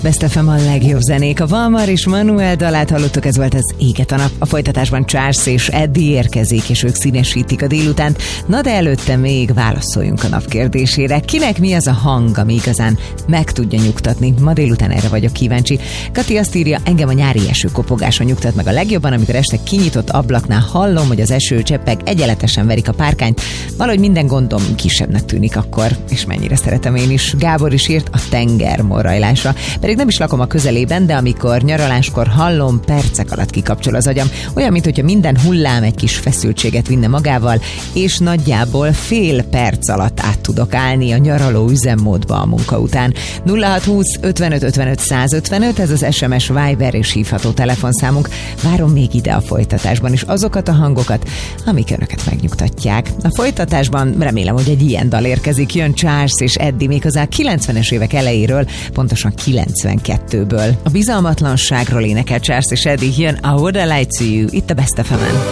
Best FM a legjobb zenék. A Valmar és Manuel dalát hallottuk, ez volt az Éget a nap. A folytatásban Charles és Eddie érkezik, és ők színesítik a délutánt. Na de előtte még válaszoljunk a nap kérdésére. Kinek mi az a hang, ami igazán meg tudja nyugtatni? Ma délután erre vagyok kíváncsi. Kati azt írja, engem a nyári eső kopogása nyugtat meg a legjobban, amikor este kinyitott ablaknál hallom, hogy az esőcseppek egyenletesen verik a párkányt. Valahogy minden gondom kisebbnek tűnik akkor, és mennyire szeretem én is. Gábor is írt a tenger morrajlásra. Pedig nem is lakom a közelében, de amikor nyaraláskor hallom, percek alatt kikapcsol az agyam. Olyan, mintha minden hullám egy kis feszültséget vinne magával, és nagyjából fél perc alatt át tudok állni a nyaraló üzemmódba a munka után. 0620 55 55 155, ez az SMS, Viber és hívható telefonszámunk. Várom még ide a folytatásban is azokat a hangokat, amik önöket megnyugtatják. A folytatásban remélem, hogy egy ilyen dal érkezik. Jön Charles és Eddie méghozzá 90-es évek elejéről, pontosan 92-ből. A bizalmatlanságról énekel Charles és Eddie, jön a Would I Lie to You, itt a Best FM-en.